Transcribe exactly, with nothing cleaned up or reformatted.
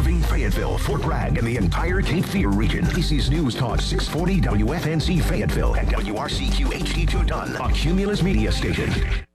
serving Fayetteville, Fort Bragg, and the entire Cape Fear region. This is News Talk six forty W F N C Fayetteville and W R C Q H D two Dunn, a Cumulus media station.